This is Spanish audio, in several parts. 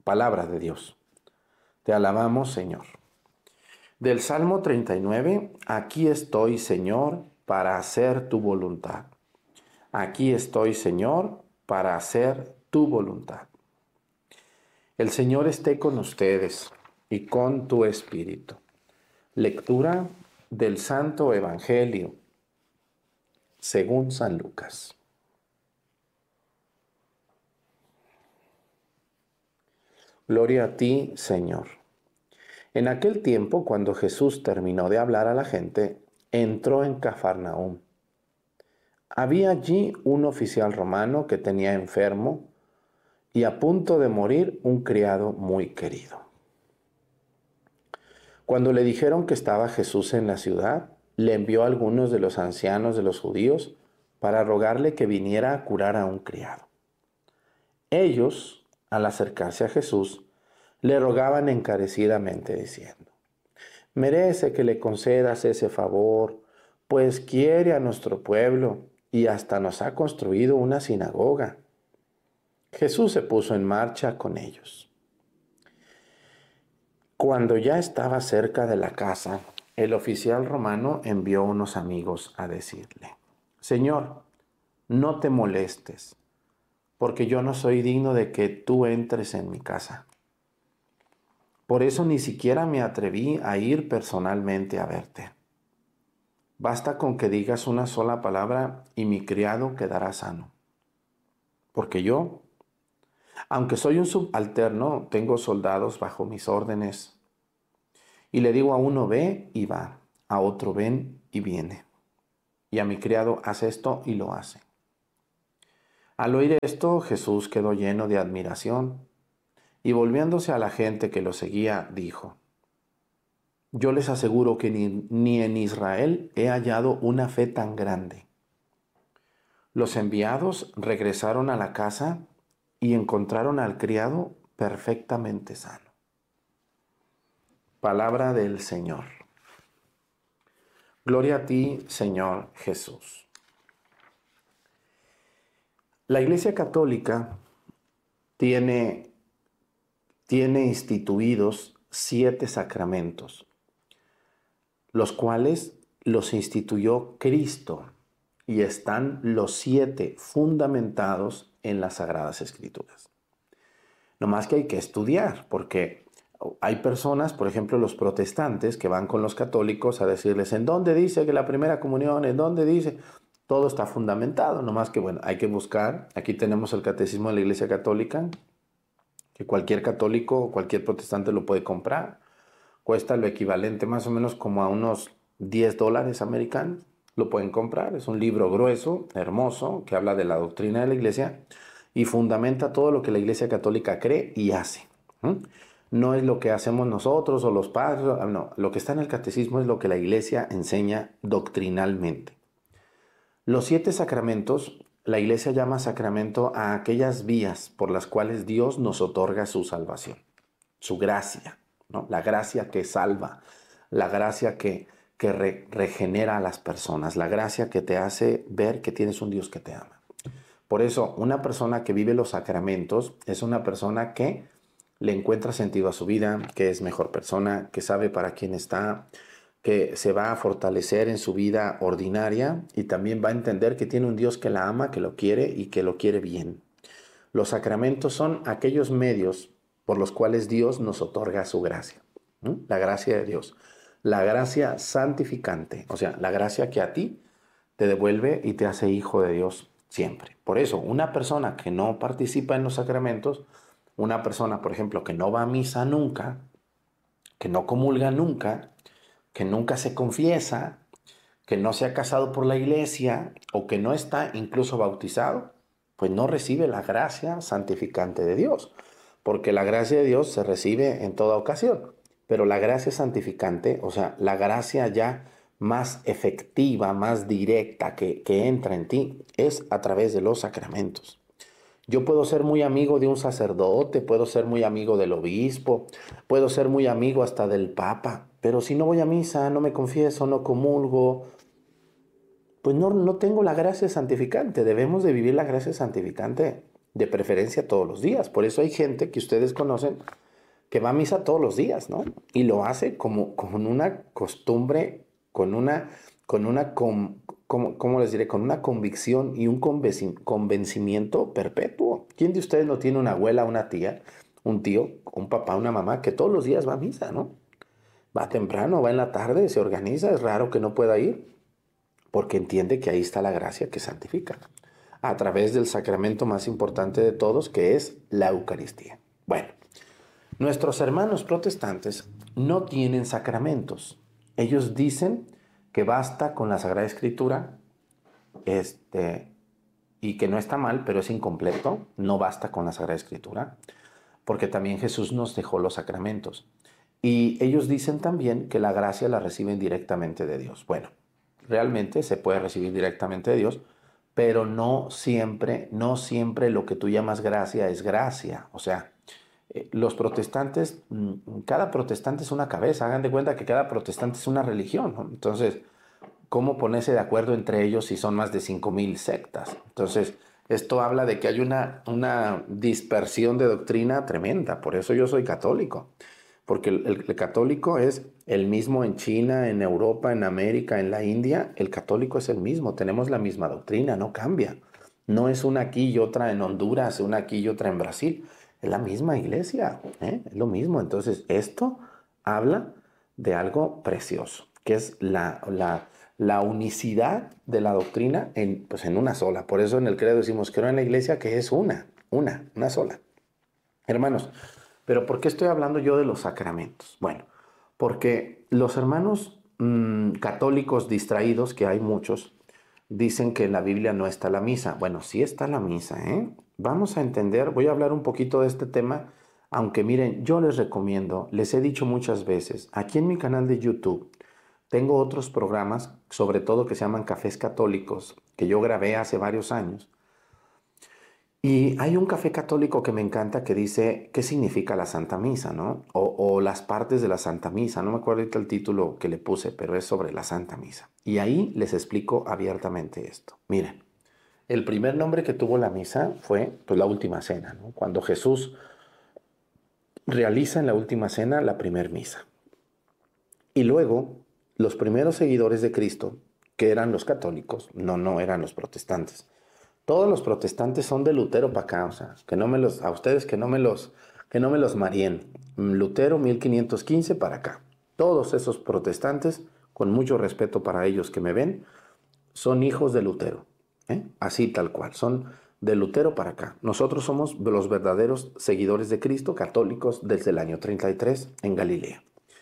Palabra de Dios. Te alabamos, Señor. Del Salmo 39, aquí estoy, Señor, para hacer tu voluntad. Aquí estoy, Señor, para hacer tu voluntad. El Señor esté con ustedes y con tu espíritu. Lectura del Santo Evangelio según San Lucas. Gloria a ti, Señor. En aquel tiempo, cuando Jesús terminó de hablar a la gente, entró en Cafarnaúm. Había allí un oficial romano que tenía enfermo y a punto de morir un criado muy querido. Cuando le dijeron que estaba Jesús en la ciudad, le envió a algunos de los ancianos de los judíos para rogarle que viniera a curar a un criado. Ellos, al acercarse a Jesús, le rogaban encarecidamente diciendo: merece que le concedas ese favor, pues quiere a nuestro pueblo y hasta nos ha construido una sinagoga. Jesús se puso en marcha con ellos. Cuando ya estaba cerca de la casa, el oficial romano envió unos amigos a decirle: Señor, no te molestes, porque yo no soy digno de que tú entres en mi casa. Por eso ni siquiera me atreví a ir personalmente a verte. Basta con que digas una sola palabra y mi criado quedará sano. Porque yo, aunque soy un subalterno, tengo soldados bajo mis órdenes. Y le digo a uno ve y va, a otro ven y viene. Y a mi criado haz esto y lo hace. Al oír esto, Jesús quedó lleno de admiración y volviéndose a la gente que lo seguía, dijo: yo les aseguro que ni en Israel he hallado una fe tan grande. Los enviados regresaron a la casa y encontraron al criado perfectamente sano. Palabra del Señor. Gloria a ti, Señor Jesús. La Iglesia Católica tiene instituidos 7 sacramentos, los cuales los instituyó Cristo y están los 7 fundamentados en las Sagradas Escrituras. No más que hay que estudiar, porque hay personas, por ejemplo los protestantes, que van con los católicos a decirles ¿en dónde dice que la primera comunión? ¿En dónde dice? Todo está fundamentado, no más que bueno, hay que buscar. Aquí tenemos el Catecismo de la Iglesia Católica, que cualquier católico o cualquier protestante lo puede comprar. Cuesta lo equivalente más o menos como a unos $10 americanos. Lo pueden comprar. Es un libro grueso, hermoso, que habla de la doctrina de la Iglesia y fundamenta todo lo que la Iglesia Católica cree y hace. No es lo que hacemos nosotros o los padres, no. Lo que está en el catecismo es lo que la Iglesia enseña doctrinalmente. Los 7 sacramentos, la Iglesia llama sacramento a aquellas vías por las cuales Dios nos otorga su salvación, su gracia, ¿no? La gracia que salva, la gracia que regenera a las personas, la gracia que te hace ver que tienes un Dios que te ama. Por eso, una persona que vive los sacramentos es una persona que le encuentra sentido a su vida, que es mejor persona, que sabe para quién está, que se va a fortalecer en su vida ordinaria y también va a entender que tiene un Dios que la ama, que lo quiere y que lo quiere bien. Los sacramentos son aquellos medios por los cuales Dios nos otorga su gracia. La gracia de Dios. La gracia santificante, o sea, la gracia que a ti te devuelve y te hace hijo de Dios siempre. Por eso, una persona que no participa en los sacramentos, una persona, por ejemplo, que no va a misa nunca, que no comulga nunca, que nunca se confiesa, que no se ha casado por la iglesia o que no está incluso bautizado, pues no recibe la gracia santificante de Dios. Porque la gracia de Dios se recibe en toda ocasión. Pero la gracia santificante, o sea, la gracia ya más efectiva, más directa que entra en ti, es a través de los sacramentos. Yo puedo ser muy amigo de un sacerdote, puedo ser muy amigo del obispo, puedo ser muy amigo hasta del papa, pero si no voy a misa, no me confieso, no comulgo, pues no tengo la gracia santificante. Debemos de vivir la gracia santificante de preferencia todos los días. Por eso hay gente que ustedes conocen que va a misa todos los días, ¿no? Y lo hace como con una costumbre, ¿cómo les diré? Con una convicción y un convencimiento perpetuo. ¿Quién de ustedes no tiene una abuela, una tía, un tío, un papá, una mamá que todos los días va a misa, ¿no? Va temprano, va en la tarde, se organiza, es raro que no pueda ir, porque entiende que ahí está la gracia que santifica, a través del sacramento más importante de todos, que es la Eucaristía. Bueno, nuestros hermanos protestantes no tienen sacramentos. Ellos dicen que basta con la Sagrada Escritura, y que no está mal, pero es incompleto, no basta con la Sagrada Escritura, porque también Jesús nos dejó los sacramentos. Y ellos dicen también que la gracia la reciben directamente de Dios. Bueno, realmente se puede recibir directamente de Dios, pero no siempre lo que tú llamas gracia es gracia. O sea, los protestantes, cada protestante es una cabeza. Hagan de cuenta que cada protestante es una religión, ¿no? Entonces, ¿cómo ponerse de acuerdo entre ellos si son más de 5,000 sectas? Entonces, esto habla de que hay una dispersión de doctrina tremenda. Por eso yo soy católico. Porque el católico es el mismo en China, en Europa, en América, en la India. El católico es el mismo. Tenemos la misma doctrina, no cambia. No es una aquí y otra en Honduras, una aquí y otra en Brasil. Es la misma iglesia, ¿eh? Es lo mismo. Entonces, esto habla de algo precioso, que es la unicidad de la doctrina pues en una sola. Por eso en el credo decimos, creo en la iglesia que es una sola. Hermanos, pero ¿por qué estoy hablando yo de los sacramentos? Bueno, porque los hermanos católicos distraídos, que hay muchos, dicen que en la Biblia no está la misa. Bueno, sí está la misa, ¿eh? Vamos a entender, voy a hablar un poquito de este tema, aunque miren, yo les recomiendo, les he dicho muchas veces, aquí en mi canal de YouTube, tengo otros programas, sobre todo que se llaman Cafés Católicos, que yo grabé hace varios años. Y hay un café católico que me encanta que dice qué significa la Santa Misa, ¿no? O las partes de la Santa Misa. No me acuerdo ahorita el título que le puse, pero es sobre la Santa Misa. Y ahí les explico abiertamente esto. Miren, el primer nombre que tuvo la misa fue pues, la Última Cena, ¿no? Cuando Jesús realiza en la Última Cena la primer misa. Y luego, los primeros seguidores de Cristo, que eran los católicos, no eran los protestantes. Todos los protestantes son de Lutero para acá, o sea, a ustedes que no me los mareen. Lutero 1515 para acá. Todos esos protestantes, con mucho respeto para ellos que me ven, son hijos de Lutero, ¿eh? Así tal cual, son de Lutero para acá. Nosotros somos los verdaderos seguidores de Cristo, católicos, desde el año 33 en Galilea.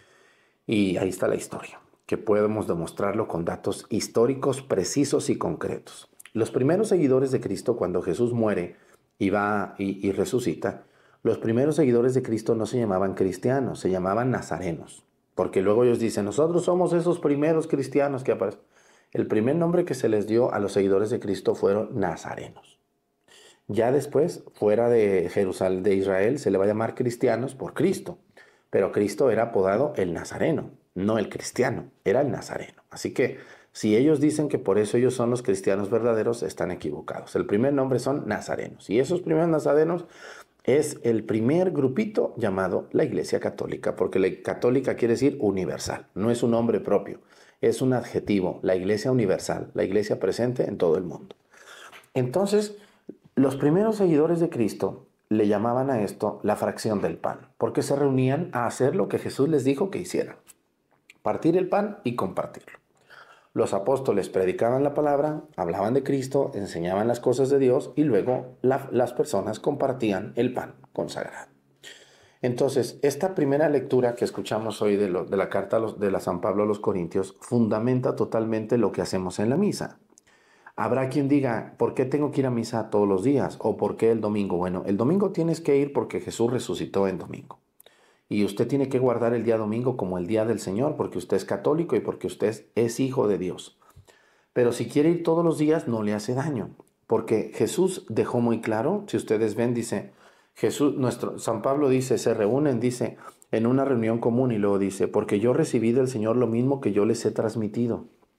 Y ahí está la historia, que podemos demostrarlo con datos históricos precisos y concretos. Los primeros seguidores de Cristo, cuando Jesús muere y va y resucita, los primeros seguidores de Cristo no se llamaban cristianos, se llamaban nazarenos. Porque luego ellos dicen, nosotros somos esos primeros cristianos que aparecen. El primer nombre que se les dio a los seguidores de Cristo fueron nazarenos. Ya después, fuera de Jerusalén, de Israel, se le va a llamar cristianos por Cristo. Pero Cristo era apodado el Nazareno, no el cristiano, era el Nazareno. Así que si ellos dicen que por eso ellos son los cristianos verdaderos, están equivocados. El primer nombre son nazarenos. Y esos primeros nazarenos es el primer grupito llamado la Iglesia Católica, porque la católica quiere decir universal, no es un nombre propio, es un adjetivo, la Iglesia universal, la Iglesia presente en todo el mundo. Entonces, los primeros seguidores de Cristo le llamaban a esto la fracción del pan, porque se reunían a hacer lo que Jesús les dijo que hicieran, partir el pan y compartirlo. Los apóstoles predicaban la palabra, hablaban de Cristo, enseñaban las cosas de Dios y luego las personas compartían el pan consagrado. Entonces, esta primera lectura que escuchamos hoy de la carta de la San Pablo a los Corintios fundamenta totalmente lo que hacemos en la misa. Habrá quien diga, ¿por qué tengo que ir a misa todos los días? ¿O por qué el domingo? Bueno, el domingo tienes que ir porque Jesús resucitó en domingo. Y usted tiene que guardar el día domingo como el día del Señor porque usted es católico y porque usted es hijo de Dios. Pero si quiere ir todos los días, no le hace daño. Porque Jesús dejó muy claro, si ustedes ven, dice, San Pablo dice, se reúnen, dice, en una reunión común y luego dice, porque yo recibí del Señor lo mismo que yo les he transmitido.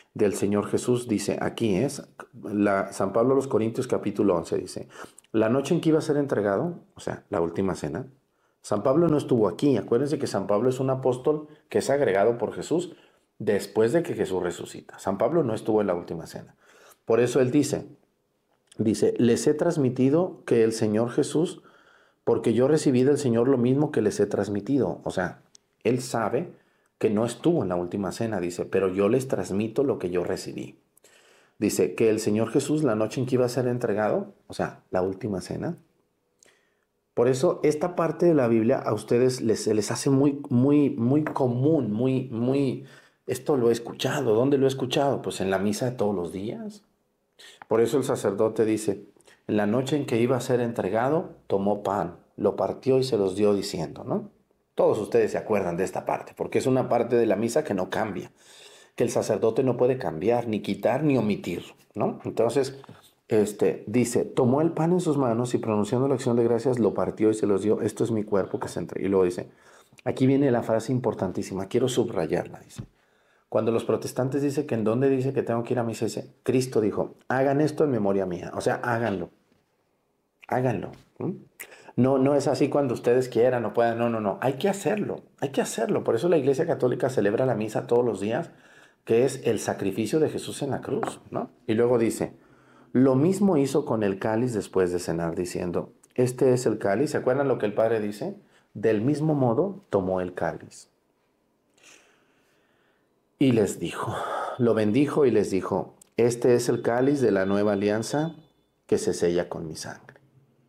del Señor Jesús, dice, aquí es, San Pablo a los Corintios capítulo 11 dice, la noche en que iba a ser entregado, o sea, la última cena, San Pablo no estuvo aquí. Acuérdense que San Pablo es un apóstol que es agregado por Jesús después de que Jesús resucita. San Pablo no estuvo en la última cena. Por eso él dice, les he transmitido que el Señor Jesús, porque yo recibí del Señor lo mismo que les he transmitido. O sea, él sabe que no estuvo en la última cena, dice, pero yo les transmito lo que yo recibí. Dice que el Señor Jesús, la noche en que iba a ser entregado, o sea, la última cena. Por eso esta parte de la Biblia a ustedes se les hace muy común, esto lo he escuchado. ¿Dónde lo he escuchado? Pues en la misa de todos los días. Por eso el sacerdote dice, en la noche en que iba a ser entregado, tomó pan, lo partió y se los dio diciendo, ¿no? Todos ustedes se acuerdan de esta parte, porque es una parte de la misa que no cambia, que el sacerdote no puede cambiar, ni quitar, ni omitir, ¿no? Entonces, dice, tomó el pan en sus manos y pronunciando la acción de gracias, lo partió y se los dio, esto es mi cuerpo que se entregó. Y luego dice, aquí viene la frase importantísima, quiero subrayarla, dice. Cuando los protestantes dicen que en dónde dice que tengo que ir a misa, dice, Cristo dijo, hagan esto en memoria mía. O sea, háganlo. Háganlo. No, no es así cuando ustedes quieran o puedan. No. Hay que hacerlo. Hay que hacerlo. Por eso la Iglesia Católica celebra la misa todos los días, que es el sacrificio de Jesús en la cruz, ¿no? Y luego dice, lo mismo hizo con el cáliz después de cenar, diciendo, este es el cáliz. ¿Se acuerdan lo que el Padre dice? Del mismo modo tomó el cáliz. Y les dijo, lo bendijo y les dijo, este es el cáliz de la nueva alianza que se sella con mi sangre.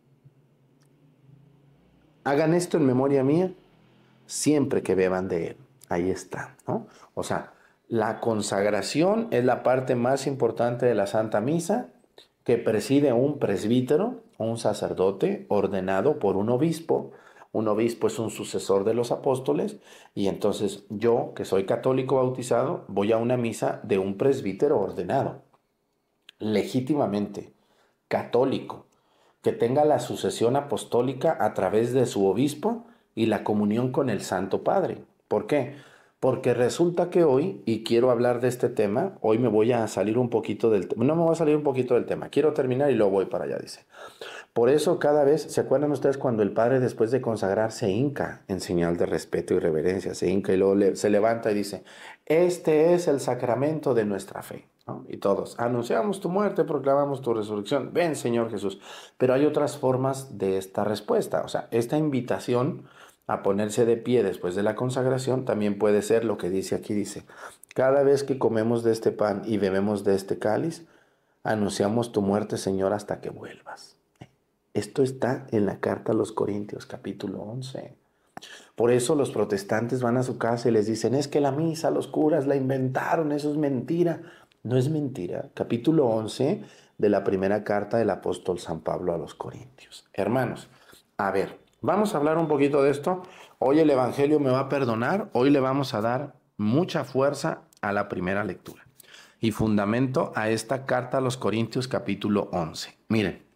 Hagan esto en memoria mía siempre que beban de él. Ahí está, ¿no? O sea, la consagración es la parte más importante de la Santa Misa que preside un presbítero, un sacerdote ordenado por un obispo. Un obispo es un sucesor de los apóstoles y entonces yo, que soy católico bautizado, voy a una misa de un presbítero ordenado, legítimamente, católico, que tenga la sucesión apostólica a través de su obispo y la comunión con el Santo Padre. ¿Por qué? Porque resulta que hoy, y quiero hablar de este tema, hoy me voy a salir un poquito del tema, no me voy a salir un poquito del tema, quiero terminar y luego voy para allá, dice. Por eso cada vez, ¿se acuerdan ustedes cuando el padre después de consagrar se hinca en señal de respeto y reverencia? Se hinca y luego se levanta y dice, este es el sacramento de nuestra fe, ¿no? Y todos, anunciamos tu muerte, proclamamos tu resurrección, ven Señor Jesús. Pero hay otras formas de esta respuesta, o sea, esta invitación a ponerse de pie después de la consagración también puede ser lo que dice aquí, dice, cada vez que comemos de este pan y bebemos de este cáliz, anunciamos tu muerte, Señor, hasta que vuelvas. Esto está en la carta a los Corintios, capítulo 11. Por eso los protestantes van a su casa y les dicen, es que la misa, los curas la inventaron, eso es mentira. No es mentira. Capítulo 11 de la primera carta del apóstol San Pablo a los Corintios. Hermanos, a ver, vamos a hablar un poquito de esto. Hoy el Evangelio me va a perdonar. Hoy le vamos a dar mucha fuerza a la primera lectura y fundamento a esta carta a los Corintios, capítulo 11. Miren.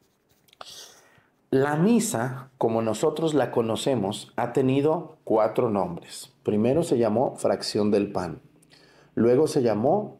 La misa, como nosotros la conocemos, ha tenido 4 nombres. Primero se llamó fracción del pan. Luego se llamó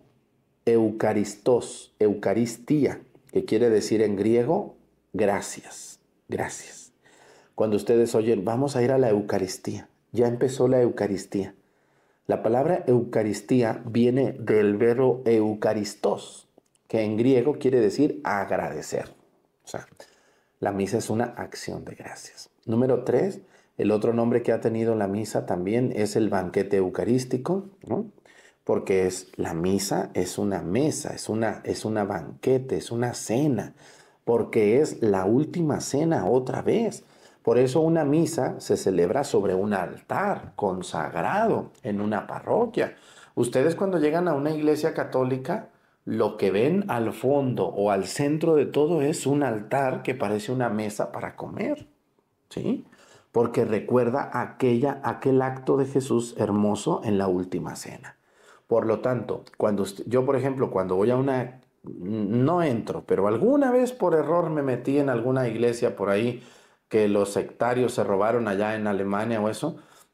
Eucaristía, que quiere decir en griego gracias, gracias. Cuando ustedes oyen, vamos a ir a la Eucaristía, ya empezó la Eucaristía. La palabra Eucaristía viene del verbo eucaristos, que en griego quiere decir agradecer. O sea, la misa es una acción de gracias. Número 3, el otro nombre que ha tenido la misa también es el banquete eucarístico, ¿no? Porque la misa es una mesa, es una banquete, es una cena, porque es la última cena otra vez. Por eso una misa se celebra sobre un altar consagrado en una parroquia. Ustedes cuando llegan a una iglesia católica, lo que ven al fondo o al centro de todo es un altar que parece una mesa para comer, ¿sí? Porque recuerda aquel acto de Jesús hermoso en la última cena. Por lo tanto, yo, por ejemplo, cuando voy a no entro, pero alguna vez por error me metí en alguna iglesia por ahí que los sectarios se robaron allá en Alemania o eso,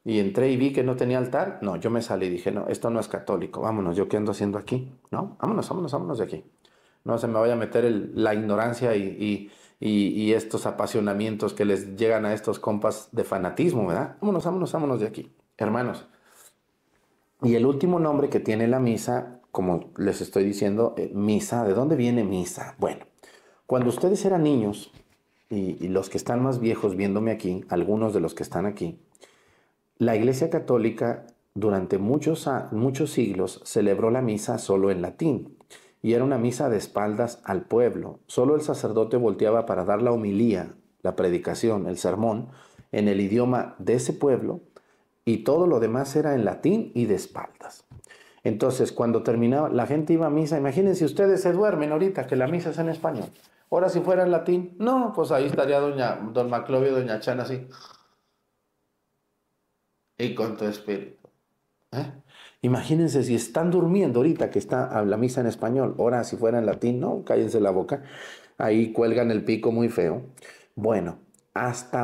y entré y vi que no tenía altar, no, yo me salí y dije, no, esto no es católico, vámonos, ¿yo qué ando haciendo aquí? No, vámonos, vámonos, vámonos de aquí. No se me vaya a meter la ignorancia y estos apasionamientos que les llegan a estos compas de fanatismo, ¿verdad? Vámonos, vámonos, vámonos de aquí, hermanos. Y el último nombre que tiene la misa, como les estoy diciendo, misa, ¿de dónde viene misa? Bueno, cuando ustedes eran niños, y los que están más viejos viéndome aquí, algunos de los que están aquí, la Iglesia Católica durante muchos siglos celebró la misa solo en latín y era una misa de espaldas al pueblo. Solo el sacerdote volteaba para dar la homilía, la predicación, el sermón en el idioma de ese pueblo y todo lo demás era en latín y de espaldas. Entonces, cuando terminaba, la gente iba a misa. Imagínense, ustedes se duermen ahorita que la misa es en español. Ahora, si fuera en latín, no, pues ahí estaría don Maclovio, doña Chana así, y con tu espíritu. ¿Eh? Imagínense si están durmiendo ahorita que está la misa en español. Ahora, si fuera en latín, no, cállense la boca. Ahí cuelgan el pico muy feo. Bueno, hasta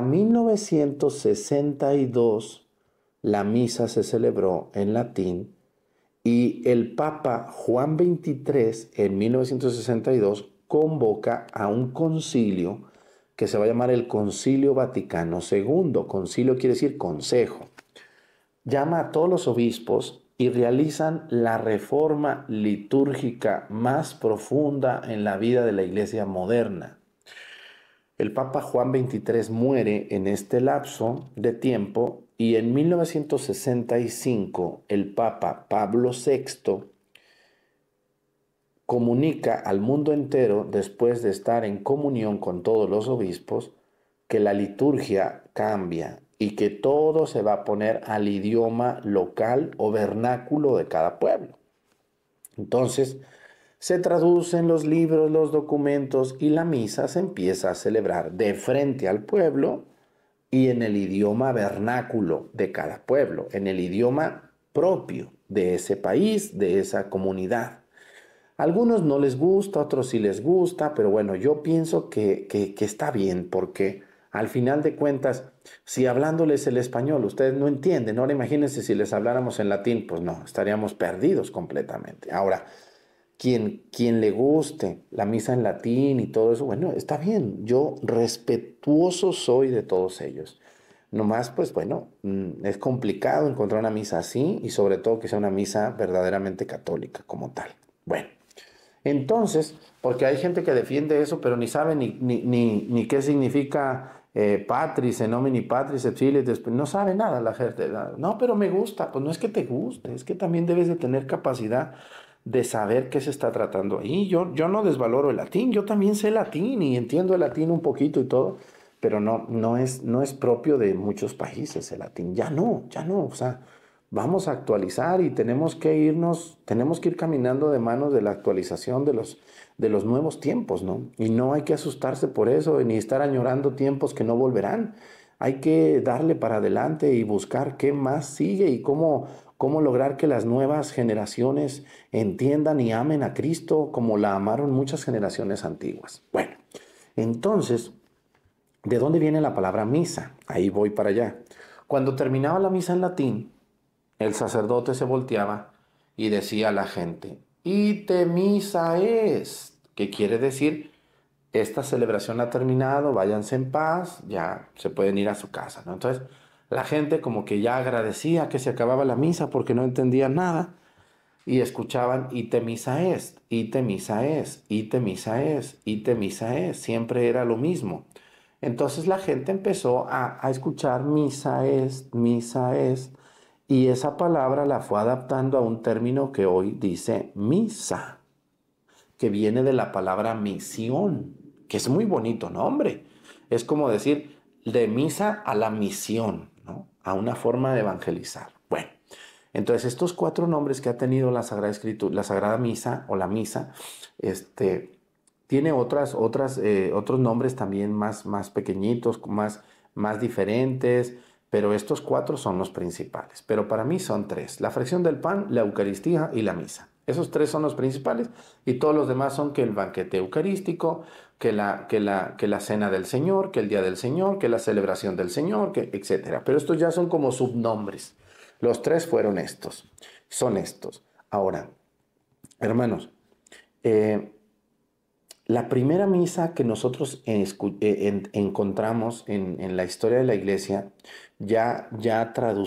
1962 la misa se celebró en latín y el Papa Juan XXIII en 1962 convoca a un concilio que se va a llamar el Concilio Vaticano II. Concilio quiere decir consejo. Llama a todos los obispos y realizan la reforma litúrgica más profunda en la vida de la iglesia moderna. El Papa Juan XXIII muere en este lapso de tiempo y en 1965 el Papa Pablo VI comunica al mundo entero, después de estar en comunión con todos los obispos, que la liturgia cambia y que todo se va a poner al idioma local o vernáculo de cada pueblo. Entonces, se traducen los libros, los documentos y la misa se empieza a celebrar de frente al pueblo y en el idioma vernáculo de cada pueblo, en el idioma propio de ese país, de esa comunidad. A algunos no les gusta, a otros sí les gusta, pero bueno, yo pienso que está bien porque al final de cuentas, si hablándoles el español ustedes no entienden, ahora imagínense si les habláramos en latín, pues no, estaríamos perdidos completamente. Ahora, quien le guste la misa en latín y todo eso, bueno, está bien, yo respetuoso soy de todos ellos. Nomás, pues bueno, es complicado encontrar una misa así y sobre todo que sea una misa verdaderamente católica como tal. Bueno. Entonces, porque hay gente que defiende eso, pero ni sabe ni qué significa patris, en nomine patris, et filii, no sabe nada la gente. No, pero me gusta. Pues no es que te guste, es que también debes de tener capacidad de saber qué se está tratando ahí. Yo no desvaloro el latín, yo también sé latín y entiendo el latín un poquito y todo, pero no es propio de muchos países el latín. Ya no, o sea. Vamos a actualizar y tenemos que ir caminando de manos de la actualización de los nuevos tiempos, ¿no? Y no hay que asustarse por eso, ni estar añorando tiempos que no volverán. Hay que darle para adelante y buscar qué más sigue y cómo lograr que las nuevas generaciones entiendan y amen a Cristo como la amaron muchas generaciones antiguas. Bueno, entonces, ¿de dónde viene la palabra misa? Ahí voy para allá. Cuando terminaba la misa en latín, el sacerdote se volteaba y decía a la gente, ite misa est, que quiere decir, esta celebración ha terminado, váyanse en paz, ya se pueden ir a su casa, ¿no? Entonces, la gente como que ya agradecía que se acababa la misa porque no entendía nada y escuchaban, ite misa est, ite misa est, ite misa est, ite misa est, siempre era lo mismo. Entonces la gente empezó a escuchar misa est, y esa palabra la fue adaptando a un término que hoy dice misa, que viene de la palabra misión, que es muy bonito nombre. Es como decir de misa a la misión, ¿no? A una forma de evangelizar. Bueno, entonces estos cuatro nombres que ha tenido la Sagrada Escritura, la Sagrada Misa o la misa, tiene otros nombres también más pequeñitos, más diferentes, pero estos cuatro son los principales. Pero para mí son tres: la fracción del pan, la Eucaristía y la misa. Esos tres son los principales y todos los demás son que el banquete eucarístico, que la cena del Señor, que el día del Señor, que la celebración del Señor, que etcétera. Pero estos ya son como subnombres. Los tres fueron estos, son estos. Ahora, hermanos, eh, la primera misa que nosotros encontramos en la historia de la iglesia, ya